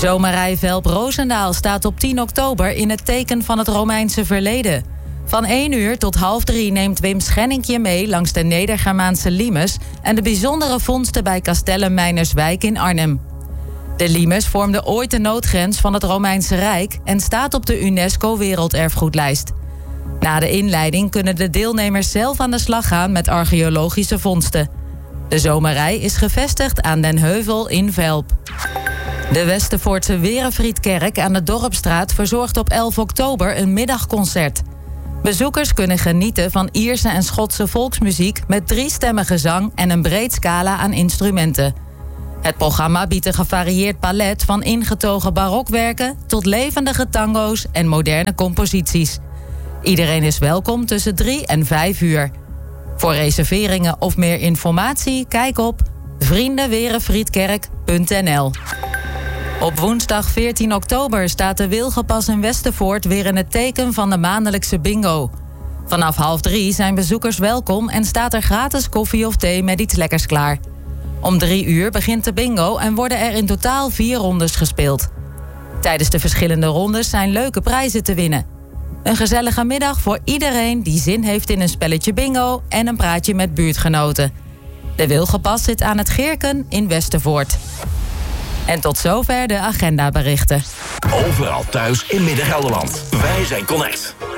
zomerrij Velp-Roosendaal staat op 10 oktober in het teken van het Romeinse verleden. Van 1 uur tot 2:30 neemt Wim Schenning je mee langs de Nedergermaanse limes en de bijzondere vondsten bij Castellum Meinerswijk in Arnhem. De limes vormden ooit de noodgrens van het Romeinse Rijk en staat op de UNESCO Werelderfgoedlijst. Na de inleiding kunnen de deelnemers zelf aan de slag gaan met archeologische vondsten. De zomerrij is gevestigd aan Den Heuvel in Velp. De Westervoortse Werenfriedkerk aan de Dorpsstraat verzorgt op 11 oktober een middagconcert. Bezoekers kunnen genieten van Ierse en Schotse volksmuziek met 3-stemmige zang en een breed scala aan instrumenten. Het programma biedt een gevarieerd palet van ingetogen barokwerken tot levendige tango's en moderne composities. Iedereen is welkom tussen 3 en 5 uur. Voor reserveringen of meer informatie, kijk op vriendenwerenfriedkerk.nl. Op woensdag 14 oktober staat de Wilgenpas in Westervoort weer in het teken van de maandelijkse bingo. Vanaf 2:30 zijn bezoekers welkom en staat er gratis koffie of thee met iets lekkers klaar. Om 3 uur begint de bingo en worden er in totaal 4 rondes gespeeld. Tijdens de verschillende rondes zijn leuke prijzen te winnen. Een gezellige middag voor iedereen die zin heeft in een spelletje bingo en een praatje met buurtgenoten. De Wilgenpas zit aan het Geerken in Westervoort. En tot zover de agendaberichten. Overal thuis in Midden-Gelderland. Wij zijn Connect.